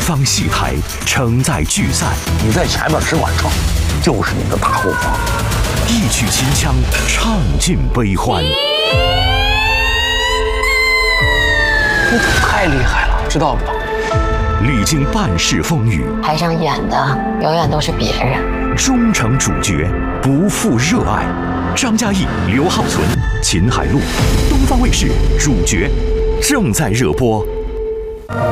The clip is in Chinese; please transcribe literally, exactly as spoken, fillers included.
方戏台，承载聚散。 你在前面只管唱，就是你的大后方。 一曲秦腔，唱尽悲欢。 你太厉害了，知道不？ 历经半世风雨， 台上演的永远都是别人。 终成主角，不负热爱。张嘉译、刘浩存、秦海璐，东方卫视主角正在热播。